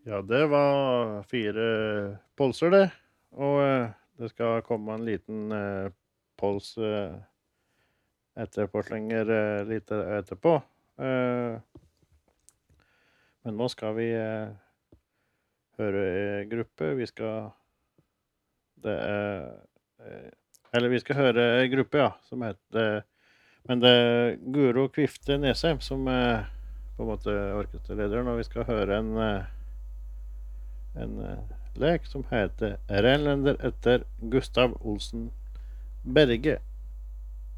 Ja, det var 4 polser det, og det skal komme en liten pols etterpåslenger litt etterpå. Men nå skal vi høre gruppe. Det er, eller vi skal høre gruppe, ja, som heter, men det er Guro Kvifte Nesheim som på en måte orkesterlederen, og vi skal høre en lek som heter Renlender etter Gustav Olsen Berge.